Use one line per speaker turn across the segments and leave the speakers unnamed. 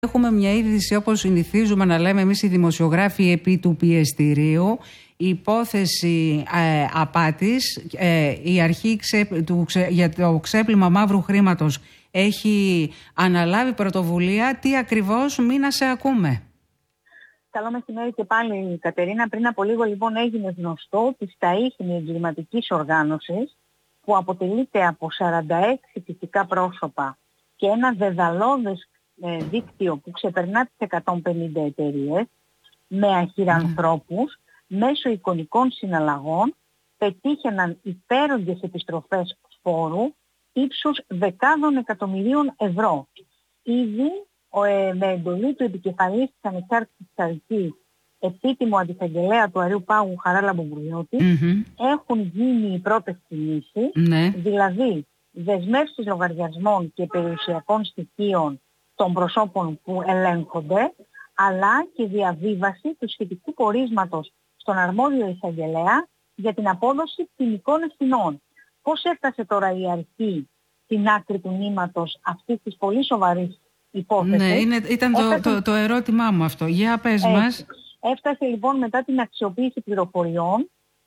Έχουμε μια είδηση, όπως συνηθίζουμε να λέμε εμείς οι δημοσιογράφοι, επί του πιεστηρίου. Η υπόθεση απάτης, η αρχή για το ξέπλυμα μαύρου χρήματος έχει αναλάβει πρωτοβουλία. Τι ακριβώς, μην να σε ακούμε.
Καλό μεσημέρι και πάλι, Κατερίνα. Πριν από λίγο λοιπόν έγινε γνωστό ότι στα ίχνη εγκληματικής οργάνωσης, που αποτελείται από 46 φυσικά πρόσωπα και ένα δεδαλώδες δίκτυο που ξεπερνά τις 150 εταιρείες, με αχυρανθρώπους, μέσω εικονικών συναλλαγών πετύχαιναν υπέρογγες επιστροφές φόρου ύψους δεκάδων εκατομμυρίων ευρώ. Ήδη με εντολή του επικεφαλής της Ανεξάρτητης Αρχής, επίτιμου αντισαγγελέα του Αρείου Πάγου Χαράλαμπο Μπουρλιώτη, έχουν γίνει οι πρώτες κινήσεις, δηλαδή δεσμεύσεις λογαριασμών και περιουσιακών στοιχείων των προσώπων που ελέγχονται, αλλά και διαβίβαση του σχετικού πορίσματος στον αρμόδιο εισαγγελέα για την απόδοση ποινικών ευθυνών. Πώς έφτασε τώρα η αρχή στην άκρη του νήματος αυτής της πολύ σοβαρής υπόθεσης?
Ναι, ήταν το ερώτημά μου αυτό. Για πες μας.
Έφτασε λοιπόν μετά την αξιοποίηση πληροφοριών,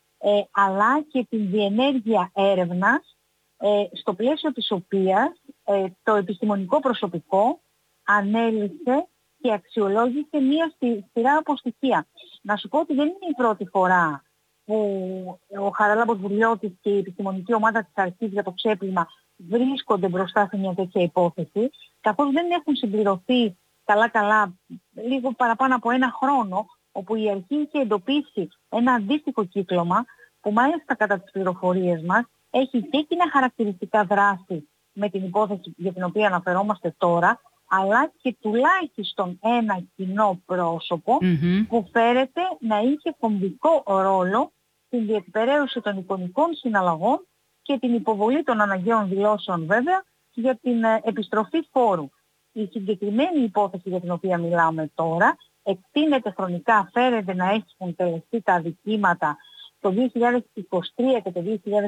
αλλά και την διενέργεια έρευνας, στο πλαίσιο της οποίας το επιστημονικό προσωπικό ανέλησε και αξιολόγησε μία σειρά από στοιχεία. Να σου πω ότι δεν είναι η πρώτη φορά που ο Χαράλαμπος Μπουρλιώτης και η επιστημονική ομάδα της αρχής για το ξέπλυμα βρίσκονται μπροστά σε μια τέτοια υπόθεση, καθώς δεν έχουν συμπληρωθεί καλά λίγο παραπάνω από ένα χρόνο, όπου η αρχή είχε εντοπίσει ένα αντίστοιχο κύκλωμα που μάλιστα κατά τις πληροφορίες μας έχει και κοινά χαρακτηριστικά δράση με την υπόθεση για την οποία αναφερόμαστε τώρα, αλλά και τουλάχιστον ένα κοινό πρόσωπο που φέρεται να είχε κομβικό ρόλο στην διεκπεραίωση των εικονικών συναλλαγών και την υποβολή των αναγκαίων δηλώσεων βέβαια για την επιστροφή φόρου. Η συγκεκριμένη υπόθεση για την οποία μιλάμε τώρα εκτείνεται χρονικά, φέρεται να έχουν τελεστεί τα αδικήματα το 2023 και το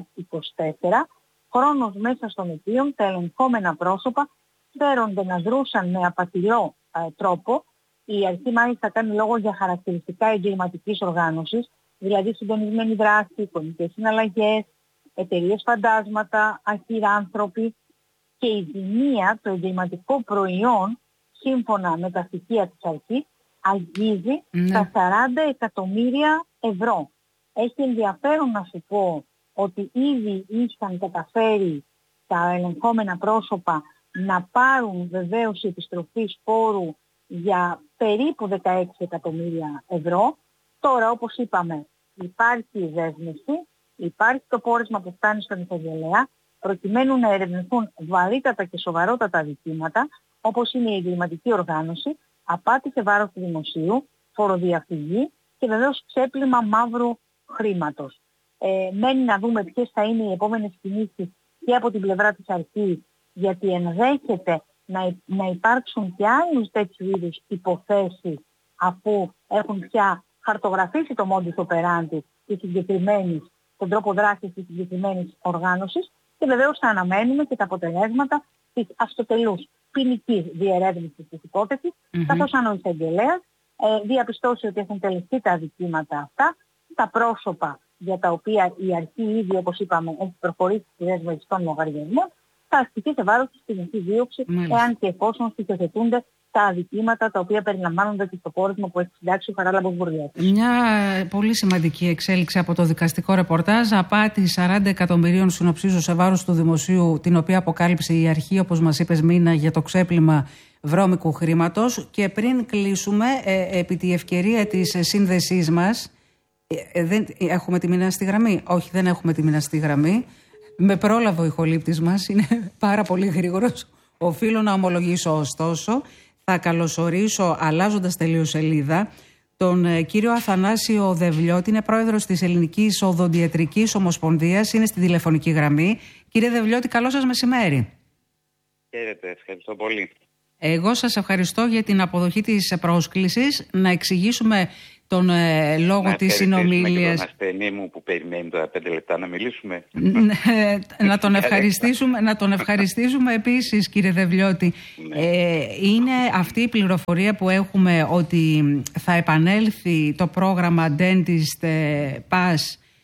2024, χρόνος μέσα στον οποίο τα ελεγχόμενα πρόσωπα φέρονται να δρούσαν με απατηλό τρόπο. Η αρχή μάλιστα κάνει λόγο για χαρακτηριστικά εγκληματικής οργάνωσης, δηλαδή συντονισμένη δράση, εικονικές συναλλαγές, εταιρείες φαντάσματα, αχυράνθρωποι, και η ζημία, το εγκληματικό προϊόν, σύμφωνα με τα στοιχεία της αρχής, αγγίζει τα 40 εκατομμύρια ευρώ. Έχει ενδιαφέρον να σου πω ότι ήδη είχαν καταφέρει τα ελεγχόμενα πρόσωπα να πάρουν βεβαίως επιστροφής φόρου για περίπου 16 εκατομμύρια ευρώ. Τώρα, όπως είπαμε, υπάρχει η δέσμευση, υπάρχει το πόρισμα που φτάνει στον εισαγγελέα, προκειμένου να ερευνηθούν βαρύτατα και σοβαρότατα δικήματα, όπως είναι η εγκληματική οργάνωση, απάτη σε βάρος του δημοσίου, φοροδιαφυγή και βεβαίως ξέπλυμα μαύρου χρήματος. Μένει να δούμε ποιες θα είναι οι επόμενες κινήσεις και από την πλευρά της αρχής, γιατί ενδέχεται να υπάρξουν και άλλους τέτοιου είδους υποθέσεις, αφού έχουν πια χαρτογραφήσει το modus operandi της συγκεκριμένης, τον τρόπο δράσης της συγκεκριμένης οργάνωσης, και βεβαίως θα αναμένουμε και τα αποτελέσματα της αυτοτελούς ποινικής διερεύνησης της υπόθεσης, καθώς αν ο εισαγγελέας διαπιστώσει ότι έχουν τελεστεί τα αδικήματα αυτά, τα πρόσωπα για τα οποία η αρχή ήδη, όπως είπαμε, έχει προχωρήσει στη δέσμευση των λογαριασμών, θα ασκηθεί σε βάρος της ποινικής δίωξης, εάν και εφόσον στοιχειοθετούνται τα αδικήματα τα οποία περιλαμβάνονται και στο πόρισμα που έχει συντάξει ο Χαράλαμπος Μπουρλιώτης.
Μια πολύ σημαντική εξέλιξη από το δικαστικό ρεπορτάζ. Απάτη 40 εκατομμυρίων, συνοψίζω, σε βάρος του δημοσίου, την οποία αποκάλυψε η αρχή, όπως μας είπες, Μίνα, για το ξέπλυμα βρώμικου χρήματος. Και πριν κλείσουμε, επί τη ευκαιρία της σύνδεσής μας, έχουμε τη Μίνα στη γραμμή? Όχι, δεν έχουμε τη Μίνα στη γραμμή. Με πρόλαβε ο ηχολήπτης μας, είναι πάρα πολύ γρήγορος. Οφείλω να ομολογήσω, ωστόσο, θα καλωσορίσω, αλλάζοντας τελείως σελίδα, τον κύριο Αθανάσιο Δευλιώτη, είναι πρόεδρος της Ελληνικής Οδοντιατρικής Ομοσπονδίας, είναι στη τηλεφωνική γραμμή. Κύριε Δευλιώτη, καλό σας μεσημέρι.
Χαίρετε, ευχαριστώ πολύ.
Εγώ σας ευχαριστώ για την αποδοχή της πρόσκλησης, να εξηγήσουμε τον λόγο της συνομιλίας.
Τον ασθενή μου που περιμένει τώρα 5 λεπτά να μιλήσουμε.
να τον ευχαριστήσουμε επίσης, κύριε Δευλιώτη. Είναι αυτή η πληροφορία που έχουμε ότι θα επανέλθει το πρόγραμμα Dentist Pass,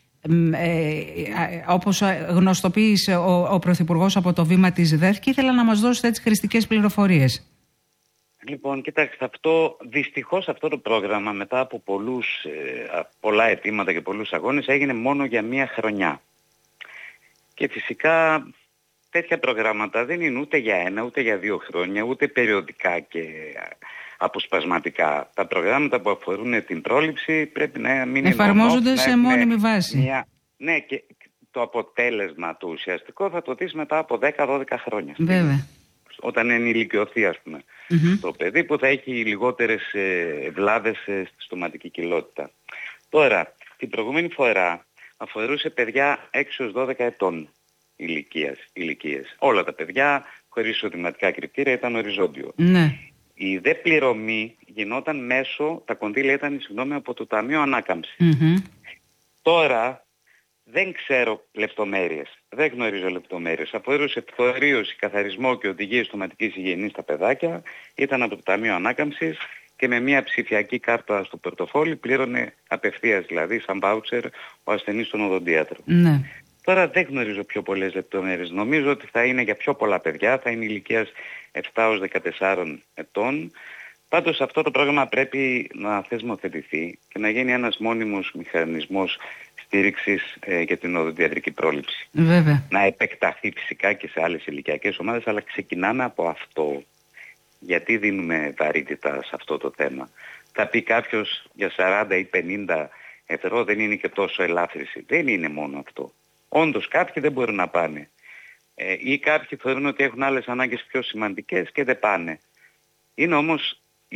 όπως γνωστοποίησε ο Πρωθυπουργός από το βήμα της ΔΕΘ, και ήθελα να μας δώσετε έτσι χρηστικές πληροφορίες.
Λοιπόν, κοιτάξτε, δυστυχώς αυτό το πρόγραμμα μετά από πολλά αιτήματα και πολλούς αγώνες έγινε μόνο για 1 χρονιά. Και φυσικά τέτοια προγράμματα δεν είναι ούτε για 1 ούτε για 2 χρόνια, ούτε περιοδικά και αποσπασματικά. Τα προγράμματα που αφορούν την πρόληψη πρέπει να μην
εφαρμόζονται σε μόνιμη βάση.
Ναι, και το αποτέλεσμα του ουσιαστικό θα το δεις μετά από 10-12 χρόνια.
Βέβαια.
Όταν ενηλικιωθεί, ας πούμε, το παιδί, που θα έχει λιγότερες βλάβες στη στοματική κοιλότητα. Τώρα, την προηγούμενη φορά αφορούσε παιδιά 6-12 ετών ηλικίες. Όλα τα παιδιά, χωρίς εισοδηματικά κριτήρια, ήταν οριζόντιο.
Ναι.
Η δε πληρωμή γινόταν τα κονδύλια ήταν, από το Ταμείο Ανάκαμψης. Τώρα δεν ξέρω λεπτομέρειες, δεν γνωρίζω λεπτομέρειες. Αφορούσε φθορίωση, καθαρισμό και οδηγίες στοματικής υγιεινής στα παιδάκια, ήταν από το Ταμείο Ανάκαμψης και με μια ψηφιακή κάρτα στο πορτοφόλι πλήρωνε απευθείας, δηλαδή σαν βάουτσερ, ο ασθενής στον οδοντίατρο.
Ναι.
Τώρα δεν γνωρίζω πιο πολλές λεπτομέρειες. Νομίζω ότι θα είναι για πιο πολλά παιδιά, θα είναι ηλικίας 7-14 ετών. Πάντως αυτό το πρόγραμμα πρέπει να θεσμοθετηθεί και να γίνει ένας μόνιμος μηχανισμός στήριξης για την οδοντιατρική πρόληψη.
Βέβαια.
Να επεκταθεί φυσικά και σε άλλες ηλικιακές ομάδες, αλλά ξεκινάμε από αυτό. Γιατί δίνουμε βαρύτητα σε αυτό το θέμα? Θα πει κάποιος για 40 ή 50 ευρώ δεν είναι και τόσο ελάφρυση. Δεν είναι μόνο αυτό. Όντως κάποιοι δεν μπορούν να πάνε. Ή κάποιοι θεωρούν ότι έχουν άλλες ανάγκες πιο σημαντικές και δεν πάνε. Είναι όμως η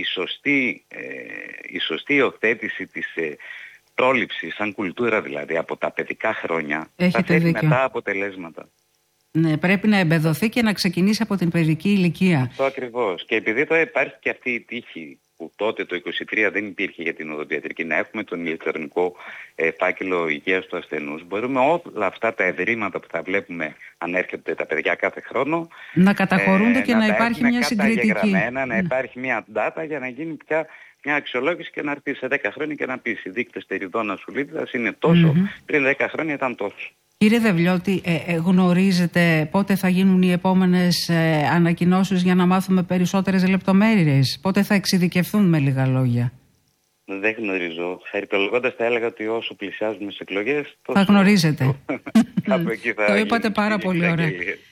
σωστή υιοθέτηση της πρόληψης, σαν κουλτούρα δηλαδή, από τα παιδικά χρόνια, θα φέρει μετά αποτελέσματα.
Ναι, πρέπει να εμπεδοθεί και να ξεκινήσει από την παιδική ηλικία.
Αυτό ακριβώς. Και επειδή τώρα υπάρχει και αυτή η τύχη που τότε το 2023 δεν υπήρχε για την οδοντιατρική, να έχουμε τον ηλεκτρονικό φάκελο υγείας του ασθενούς, μπορούμε όλα αυτά τα ευρήματα που θα βλέπουμε αν έρχονται τα παιδιά κάθε χρόνο
να καταχωρούνται και να υπάρχει μια συγκριτική.
Να υπάρχει μια data για να γίνει πια μια αξιολόγηση και να έρθει σε 10 χρόνια και να πεις οι δείκτες τεριδόνα σουλίτιδας είναι τόσο, πριν 10 χρόνια ήταν τόσο.
Κύριε Δευλιώτη, γνωρίζετε πότε θα γίνουν οι επόμενες ανακοινώσεις για να μάθουμε περισσότερες λεπτομέρειες? Πότε θα εξειδικευθούν, με λίγα λόγια?
Δεν γνωρίζω. Χαριτολογώντας θα έλεγα ότι όσο πλησιάζουμε στις εκλογές...
Θα γνωρίζετε.
Κάπου εκεί θα
το είπατε πάρα πολύ ωραία.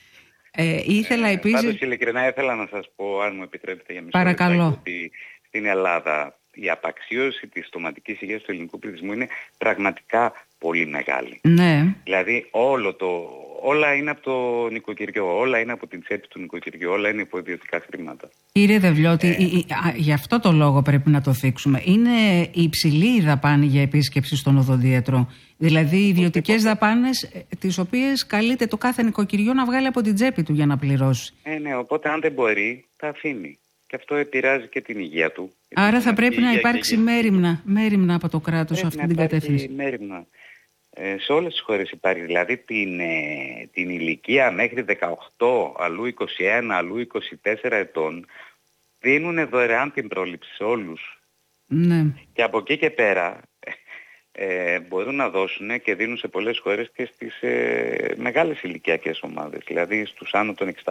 Ήθελα επίσης...
Πάντως ειλικρινά ήθελα να σας πω, αν μου επιτρέπετε για μισό
παρακαλώ,
λεπτό, ότι στην Ελλάδα η απαξίωση της στοματικής υγείας του ελληνικού πληθυσμού είναι πραγματικά πολύ μεγάλη.
Ναι.
Δηλαδή όλα είναι από το νοικοκυριό, όλα είναι από την τσέπη του νοικοκυριού, όλα είναι από ιδιωτικά χρήματα.
Κύριε Δευλιώτη, γι' αυτό το λόγο πρέπει να το θίξουμε. Είναι υψηλή η δαπάνη για επίσκεψη στον οδοντίατρο. Δηλαδή οι ιδιωτικές δαπάνες, τις οποίες καλείται το κάθε νοικοκυριό να βγάλει από την τσέπη του για να πληρώσει.
Ναι, οπότε αν δεν μπορεί, τα αφήνει. Και αυτό επηρεάζει και την υγεία του.
Άρα θα πρέπει να υπάρξει μέριμνα από το κράτος σε αυτή την κατεύθυνση.
Μέριμνα. Σε όλες τις χώρες υπάρχει. Δηλαδή την ηλικία μέχρι 18, αλλού 21, αλλού 24 ετών δίνουν δωρεάν την πρόληψη σε όλους.
Ναι. Και
από εκεί και πέρα μπορούν να δώσουν και δίνουν σε πολλές χώρες και στις μεγάλες ηλικιακές ομάδες, δηλαδή στους άνω των 65.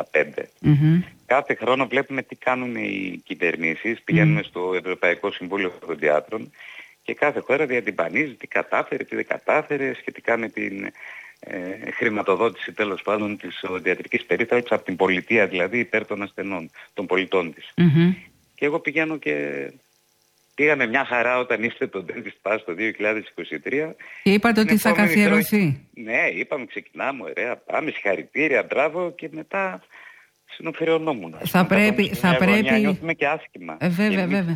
Κάθε χρόνο βλέπουμε τι κάνουν οι κυβερνήσεις, πηγαίνουμε στο Ευρωπαϊκό Συμβούλιο Οδοντιάτρων και κάθε χώρα διατυμπανίζει τι κατάφερε, τι δεν κατάφερε σχετικά με την χρηματοδότηση τέλος πάντων της οδοντιατρικής περίθαλψης από την πολιτεία, δηλαδή υπέρ των ασθενών, των πολιτών της. Και εγώ πηγαίνω και... Πήγαμε μια χαρά όταν ήρθε το Dentist Pass το 2023.
Και είπατε ότι θα καθιερωθεί.
Ναι, είπαμε ξεκινάμε, ωραία, πάμε, συγχαρητήρια, μπράβο, και μετά συνοφερειωνόμουν.
Θα πρέπει...
Νιώθουμε και άσχημα.
Βέβαια.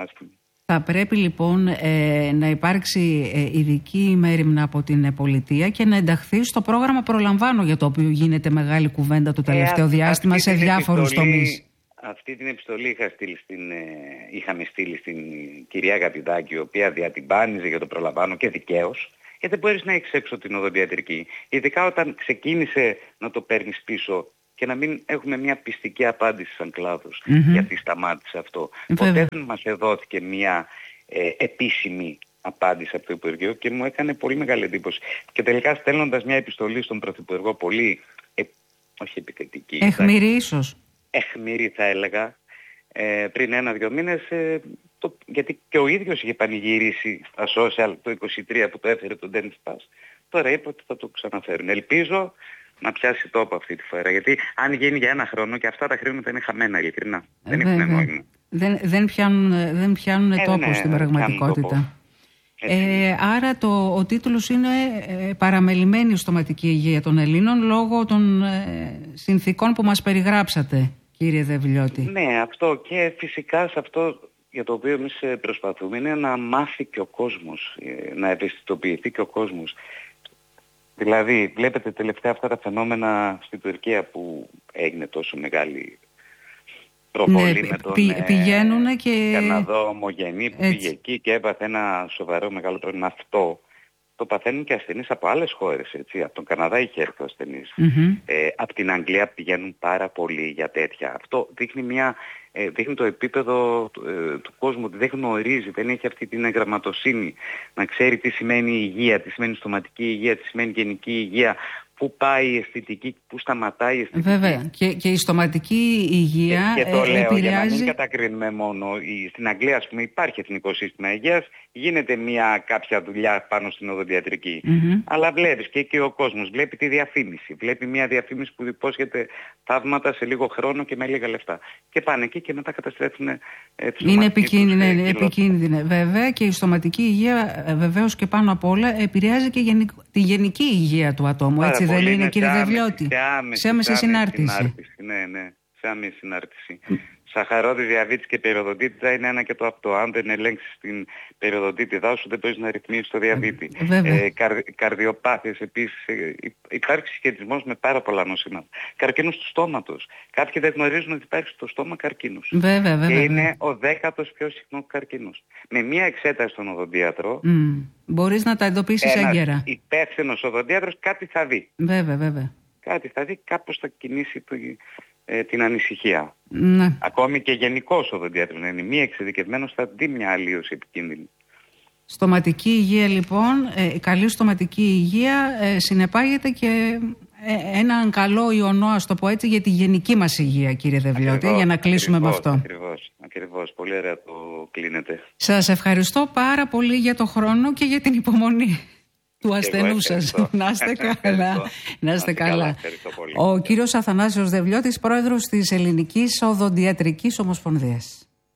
Θα πρέπει λοιπόν να υπάρξει ειδική μέριμνα από την πολιτεία και να ενταχθεί στο πρόγραμμα Προλαμβάνω, για το οποίο γίνεται μεγάλη κουβέντα το τελευταίο διάστημα σε διάφορους τομείς.
Αυτή την επιστολή είχαμε στείλει στην κυρία Γατιδάκη, η οποία διατυμπάνιζε για το προλαμβάνω και δικαίως, γιατί δεν μπορείς να έχεις έξω την οδοντιατρική. Ειδικά όταν ξεκίνησε να το παίρνεις πίσω και να μην έχουμε μια πιστική απάντηση σαν κλάδος γιατί σταμάτησε αυτό. Ποτέ δεν μας δόθηκε μια επίσημη απάντηση από το Υπουργείο και μου έκανε πολύ μεγάλη εντύπωση. Και τελικά στέλνοντας μια επιστολή στον Πρωθυπουργό πολύ, όχι επικριτική.
Αιχμηρή ίσως.
Αιχμηρή θα έλεγα, πριν 1-2 μήνες, γιατί και ο ίδιος είχε πανηγυρίσει στα social το 23 που το έφερε το Dentist Pass. Τώρα είπε ότι θα το ξαναφέρουν. Ελπίζω να πιάσει τόπο αυτή τη φορά. Γιατί αν γίνει για 1 χρόνο και αυτά τα χρήματα είναι χαμένα, ειλικρινά. Δεν έχουν νόημα.
Δεν πιάνουν τόπο στην πραγματικότητα. Άρα ο τίτλος είναι «Παραμελημένη στοματική υγεία των Ελλήνων» λόγω των συνθήκων που μας περιγράψατε, κύριε Δευλιώτη.
Ναι, αυτό, και φυσικά σε αυτό για το οποίο εμείς προσπαθούμε είναι να μάθει και ο κόσμος, να ευαισθητοποιηθεί και ο κόσμος. Δηλαδή, βλέπετε τελευταία αυτά τα φαινόμενα στην Τουρκία που έγινε τόσο μεγάλη προβολή με τον
πηγαίνουν και
Καναδό ομογενή που πήγε εκεί και έπαθε ένα σοβαρό μεγάλο πρόβλημα. Αυτό το παθαίνουν και ασθενείς από άλλες χώρες, έτσι. Από τον Καναδά είχε έρθει ο ασθενής. Από την Αγγλία πηγαίνουν πάρα πολλοί για τέτοια. Αυτό δείχνει το επίπεδο του κόσμου, ότι δεν γνωρίζει, δεν έχει αυτή την εγγραμματοσύνη να ξέρει τι σημαίνει υγεία, τι σημαίνει στοματική υγεία, τι σημαίνει γενική υγεία, πού πάει η αισθητική, πού σταματάει η αισθητική.
Βέβαια. Και η στοματική υγεία
και το λέω
επηρεάζει...
για να μην κατακρίνουμε μόνο. Στην Αγγλία, ας πούμε, υπάρχει εθνικό σύστημα υγείας, γίνεται κάποια δουλειά πάνω στην οδοντιατρική. Αλλά βλέπεις και εκεί ο κόσμος βλέπει τη διαφήμιση. Βλέπει μια διαφήμιση που υπόσχεται θαύματα σε λίγο χρόνο και με λίγα λεφτά. Και πάνε εκεί και μετά καταστρέφουν
είναι επικίνδυνη, βέβαια, και η στοματική υγεία βεβαίως και πάνω απ' όλα επηρεάζει και τη γενική υγεία του ατόμου. Έτσι δεν είναι, κύριε Δευλιώτη? Σε άμεση συνάρτηση.
Ναι, σε άμεση συνάρτηση. Σαχαρώδης, διαβήτης και περιοδοντίτιδα είναι ένα και το αυτό. Αν δεν ελέγξεις την περιοδοντίτιδά σου, δεν μπορείς να ρυθμίσεις το διαβήτη. Καρδιοπάθειες επίσης. Υπάρχει συσχετισμός με πάρα πολλά νοσήματα. Καρκίνος του στόματος. Κάποιοι δεν γνωρίζουν ότι υπάρχει στο στόμα καρκίνος.
Βέβαια.
Και είναι ο 10ος πιο συχνός καρκίνος. Με μία εξέταση στον οδοντίατρο,
μπορείς να τα εντοπίσεις έγκαιρα.
Ένας υπεύθυνος οδοντίατρος κάτι θα δει.
Βέβαια.
Κάτι θα δει, κάπως θα κινήσει την ανησυχία.
Ναι.
Ακόμη και γενικός οδοντίατρος να είναι μη εξειδικευμένος θα δει μια αλλίωση επικίνδυνη.
Στοματική υγεία λοιπόν, καλή στοματική υγεία συνεπάγεται και έναν καλό ιονό, ας το πω έτσι, για τη γενική μας υγεία, κύριε Δευλιώτη, για να κλείσουμε με αυτό.
Ακριβώς. Πολύ ωραία το κλείνετε.
Σας ευχαριστώ πάρα πολύ για το χρόνο και για την υπομονή του ασθενού σας. Να είστε καλά. Ο κύριος Αθανάσιος Δευλιώτης, πρόεδρος της Ελληνικής Οδοντιατρικής Ομοσπονδίας.